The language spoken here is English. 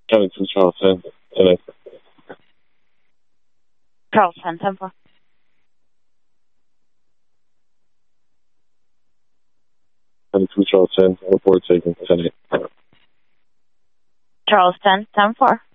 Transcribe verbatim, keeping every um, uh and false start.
County two, Charles ten, ten eight. Charles ten, ten four. County two, Charles ten, report taken, ten eight. Charles ten, ten four.